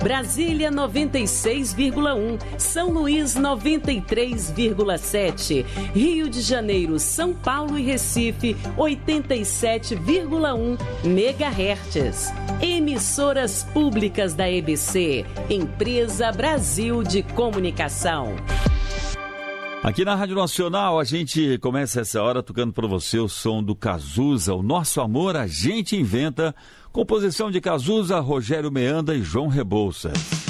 Brasília 96,1, São Luís 93,7, Rio de Janeiro, São Paulo e Recife 87,1 MHz. Emissoras públicas da EBC, Empresa Brasil de Comunicação. Aqui na Rádio Nacional a gente começa essa hora tocando para você o som do Cazuza, O Nosso Amor a Gente Inventa, composição de Cazuza, Rogério Meanda e João Rebouças.